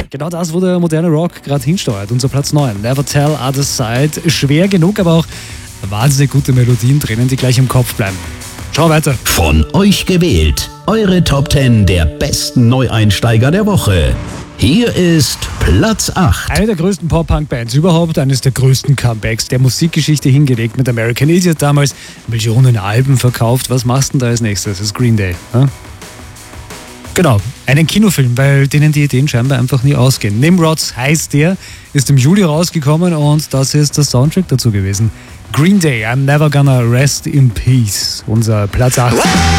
Genau das, wo der moderne Rock gerade hinsteuert. Unser Platz 9, Never Tell Other Side. Schwer genug, aber auch wahnsinnig gute Melodien drinnen, die gleich im Kopf bleiben. Schau weiter. Von euch gewählt. Eure Top 10 der besten Neueinsteiger der Woche. Hier ist Platz 8. Eine der größten Pop-Punk-Bands überhaupt, eines der größten Comebacks der Musikgeschichte hingelegt mit American Idiot damals. Millionen Alben verkauft. Was machst du denn da als nächstes? Das ist Green Day. Ne? Genau, einen Kinofilm, weil denen die Ideen scheinbar einfach nie ausgehen. Nimrods heißt der, ist im Juli rausgekommen und das ist der Soundtrack dazu gewesen. Green Day, I'm Never Gonna Rest in Peace, unser Platz 8.